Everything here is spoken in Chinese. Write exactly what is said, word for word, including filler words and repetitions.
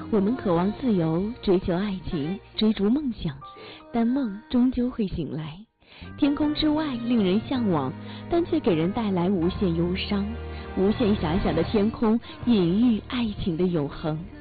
我们渴望自由，追求爱情，追逐梦想，但梦终究会醒来。天空之外令人向往，但却给人带来无限忧伤。无限遐想的天空，隐喻爱情的永恒。